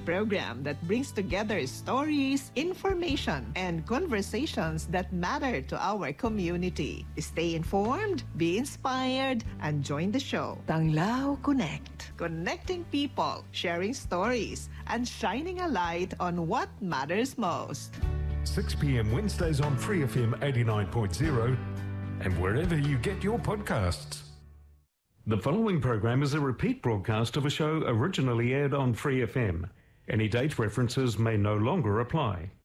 program that brings together stories, information, and conversations that matter to our community. Stay informed, be inspired, and join the show. Tanglao Connect. Connecting people, sharing stories, and shining a light on what matters most. 6 p.m. Wednesdays on Free FM 89.0 and wherever you get your podcasts. The following program is a repeat broadcast of a show originally aired on Free FM. Any date references may no longer apply.